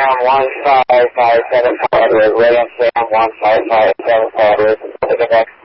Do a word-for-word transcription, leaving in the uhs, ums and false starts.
Sam one five five seven forward, William Sam one five five seven forward, Pacific X.